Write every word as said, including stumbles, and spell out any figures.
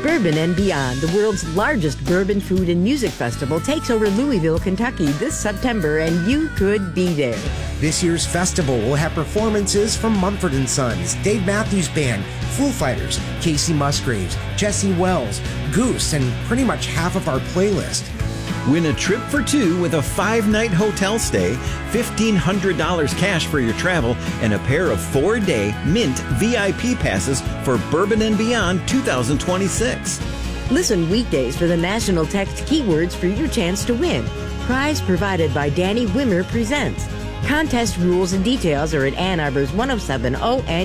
Bourbon and Beyond, the world's largest bourbon food and music festival, takes over Louisville, Kentucky this September, and you could be there. This year's festival will have performances from Mumford and Sons, Dave Matthews Band, Foo Fighters, Casey Musgraves, Jesse Wells, Goose, and pretty much half of our playlist. Win a trip for two with a five-night hotel stay, fifteen hundred dollars cash for your travel, and a pair of four-day Mint V I P passes for Bourbon and Beyond two thousand twenty-six. Listen weekdays for the national text keywords for your chance to win. Prize provided by Danny Wimmer Presents. Contest rules and details are at Ann Arbor's one oh seven O N